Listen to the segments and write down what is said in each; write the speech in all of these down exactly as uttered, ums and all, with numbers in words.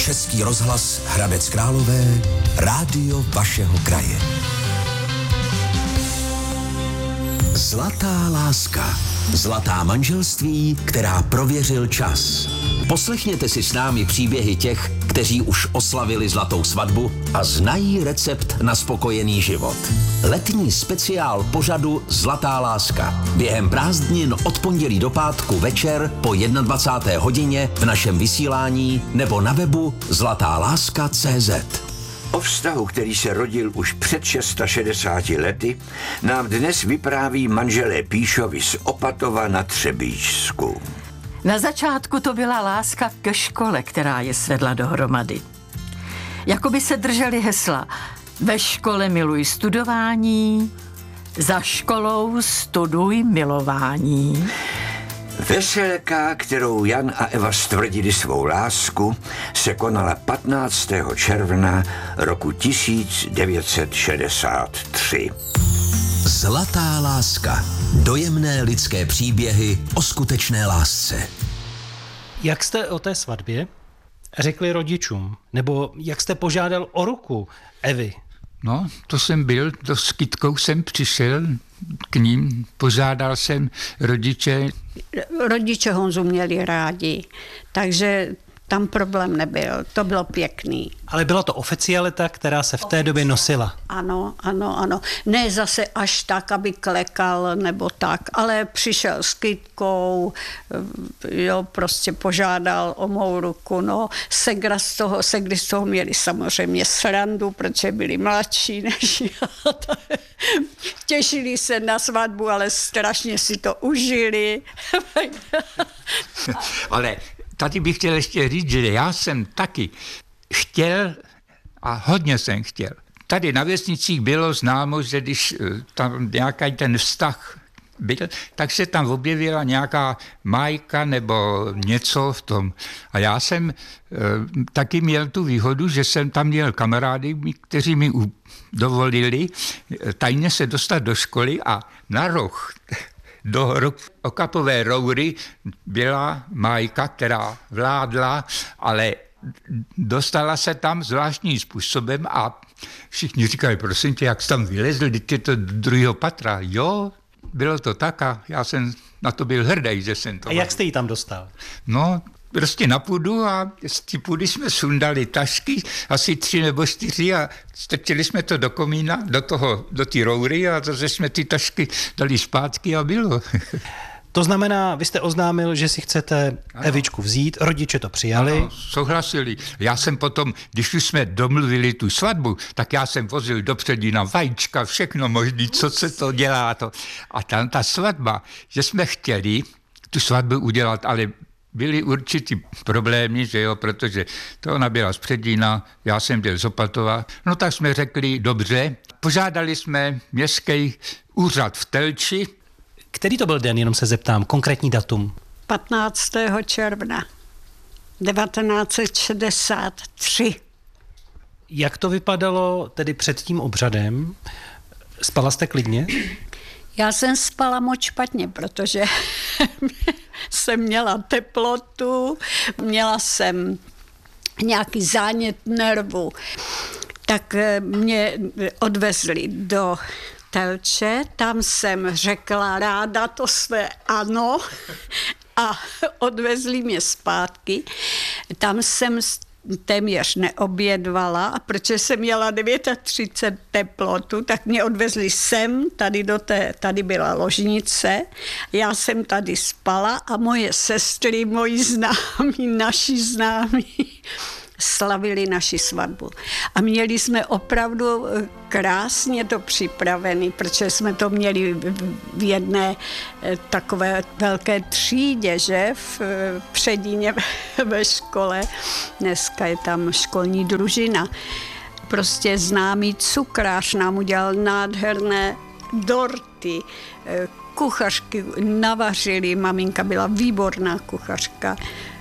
Český rozhlas Hradec Králové, rádio vašeho kraje. Zlatá láska. Zlatá manželství, která prověřil čas. Poslechněte si s námi příběhy těch, kteří už oslavili zlatou svatbu a znají recept na spokojený život. Letní speciál pořadu Zlatá láska. Během prázdnin od pondělí do pátku večer po dvacáté jedné hodině v našem vysílání nebo na webu zlatá láska tečka cé zet. O vztahu, který se rodil už před šedesáti lety, nám dnes vypráví manželé Píšovi z Opatova na Třebíčsku. Na začátku to byla láska ke škole, která je svedla dohromady. Jakoby se drželi hesla: ve škole miluj studování, za školou studuj milování. Veselka, kterou Jan a Eva stvrdili svou lásku, se konala patnáctého června roku tisíc devět set šedesát tři. Zlatá láska. Dojemné lidské příběhy o skutečné lásce. Jak jste o té svatbě řekli rodičům? Nebo jak jste požádal o ruku Evy? No, to jsem byl, to s kytkou jsem přišel k ním, požádal jsem rodiče. Rodiče Honzu měli rádi, takže tam problém nebyl, to bylo pěkný. Ale byla to oficialita, která se v té době nosila. Ano, ano, ano. Ne zase až tak, aby klekal nebo tak, ale přišel s kytkou, jo, prostě požádal o mou ruku, no. Segra z toho, segry z toho měli samozřejmě srandu, protože byli mladší než já. Těšili se na svatbu, ale strašně si to užili. Ale tady bych chtěl ještě říct, že já jsem taky chtěl a hodně jsem chtěl. Tady na vesnicích bylo známo, že když tam nějaký ten vztah byl, tak se tam objevila nějaká májka nebo něco v tom. A já jsem e, taky měl tu výhodu, že jsem tam měl kamarády, kteří mi dovolili tajně se dostat do školy a na roh do okapové roury byla májka, která vládla, ale dostala se tam zvláštním způsobem a všichni říkali, prosím tě, jak jsi tam vylezl, teď je to do druhého patra. Jo, bylo to tak a já jsem na to byl hrdý, že jsem to... A jak jste ji tam dostal? No, prostě na půdu a z té půdy jsme sundali tašky, asi tři nebo čtyři a strčili jsme to do komína, do toho, do té roury a zase jsme ty tašky dali zpátky a bylo. To znamená, vy jste oznámil, že si chcete ano. Evičku vzít, rodiče to přijali. Ano, souhlasili. Já jsem potom, když už jsme domluvili tu svatbu, tak já jsem vozil do Předina vajíčka, všechno možné, co se to dělá. To. A tam ta svatba, že jsme chtěli tu svatbu udělat, ale byly určitý problémy, že jo, protože to ona byla z Předina, já jsem byl z Opatova. No tak jsme řekli, dobře, požádali jsme městský úřad v Telči. Který to byl den, jenom se zeptám, konkrétní datum? patnáctého června devatenáct set šedesát tři. Jak to vypadalo tedy před tím obřadem? Spala jste klidně? Já jsem spala moc špatně, protože jsem měla teplotu, měla jsem nějaký zánět nervu, tak mě odvezli do Telče, tam jsem řekla ráda to své ano a odvezli mě zpátky. Tam jsem téměř neobědvala a protože jsem měla třicet devět teplotu, tak mě odvezli sem, tady, do té, tady byla ložnice, já jsem tady spala a moje sestry, moji známí, naši známí, slavili naši svatbu. A měli jsme opravdu krásně to připravený, protože jsme to měli v jedné takové velké třídě, že, v Předíně ve škole. Dneska je tam školní družina. Prostě známý cukrář nám udělal nádherné dorty, kuchařky navařili, maminka byla výborná kuchařka.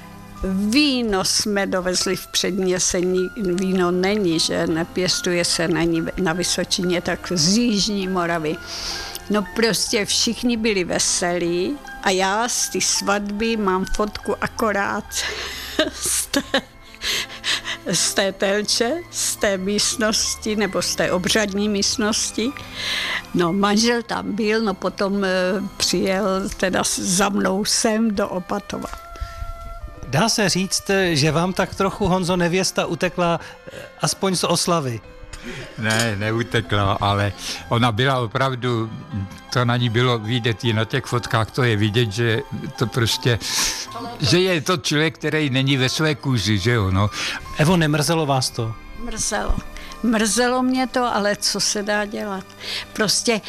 Víno jsme dovezli v Předně, se víno není, že nepěstuje se není na Vysočině, tak z Jižní Moravy. No prostě všichni byli veselí a já z té svatby mám fotku akorát z té z té telče, z té místnosti nebo z té obřadní místnosti. No, manžel tam byl, no potom e, přijel teda za mnou sem do Opatova. Dá se říct, že vám tak trochu, Honzo, nevěsta utekla aspoň z oslavy. Ne, neutekla, ale ona byla opravdu, to na ní bylo vidět i na těch fotkách, to je vidět, že to prostě, že je to člověk, který není ve své kůži, že jo, no. Evo, nemrzelo vás to? Mrzelo. Mrzelo mě to, ale co se dá dělat? Prostě,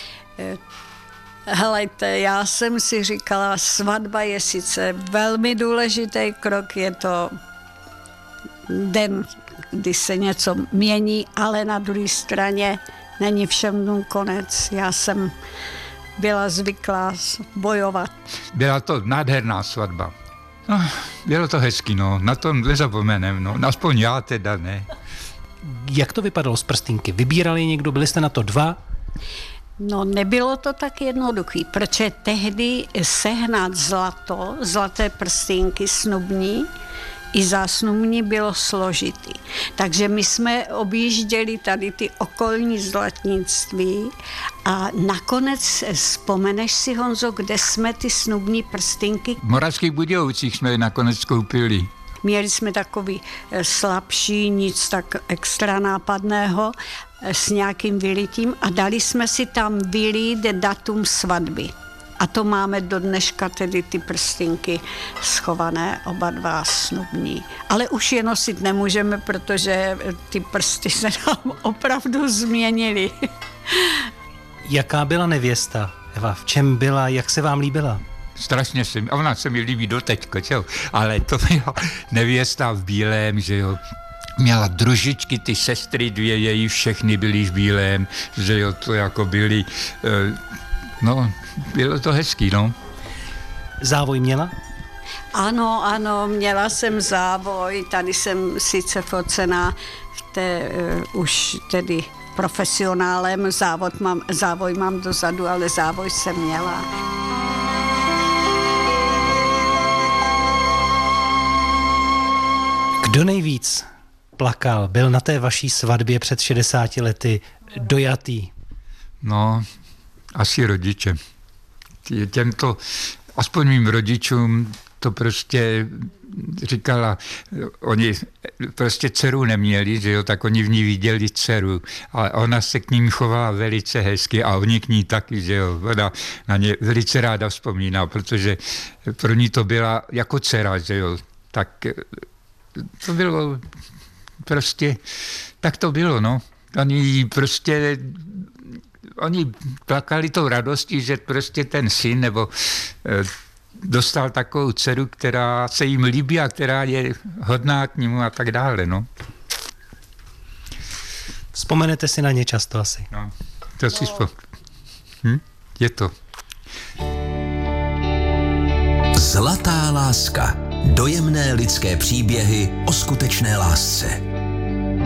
helejte, já jsem si říkala, svatba je sice velmi důležitý krok, je to den, kdy se něco mění, ale na druhé straně není všem dnům konec. Já jsem byla zvyklá bojovat. Byla to nádherná svatba. No, bylo to hezky, no, na to nezapomenem, no, aspoň já teda ne. Jak to vypadalo z prstínky? Vybírali někdo, byli jste na to dva? No, nebylo to tak jednoduchý, protože tehdy sehnat zlato, zlaté prstínky snubní, i zásnubní bylo složitý. Takže my jsme objížděli tady ty okolní zlatnictví a nakonec vzpomeneš si, Honzo, kde jsme ty snubní prstínky? V Moravských Budějovicích jsme je nakonec koupili. Měli jsme takový slabší, nic tak extra nápadného s nějakým vylitím a dali jsme si tam vylít datum svatby. A to máme do dneška tedy ty prstinky schované, oba dva snubní. Ale už je nosit nemůžeme, protože ty prsty se nám opravdu změnily. Jaká byla nevěsta, Eva? V čem byla, jak se vám líbila? Strašně se mi, ona se mi líbí doteďka, čo? Ale to byla nevěsta v bílém, že jo. Měla družičky, ty sestry dvě její, všechny byly v bílém, že jo, to jako byly, eh, no, bylo to hezký, no. Závoj měla? Ano, ano, měla jsem závoj, tady jsem sice focená v té uh, už tedy profesionálem, závod mám, závoj mám dozadu, ale závoj jsem měla. Kdo nejvíc plakal, byl na té vaší svatbě před šedesáti lety dojatý? No, asi rodiče. Těmto, aspoň mým rodičům, to prostě říkala, oni prostě dceru neměli, že jo, tak oni v ní viděli dceru, ale ona se k ním chovala velice hezky a oni k ní taky, že jo, ona na ně velice ráda vzpomíná, protože pro ní to byla jako dcera, že jo, tak to bylo prostě, tak to bylo, no. Oni prostě, oni plakali tou radostí, že prostě ten syn nebo eh, dostal takovou dceru, která se jim líbí a která je hodná k němu a tak dále, no. Vzpomenete si na ně často asi? No, to si vzpomínám. Hm? Je to. Zlatá láska. Dojemné lidské příběhy o skutečné lásce.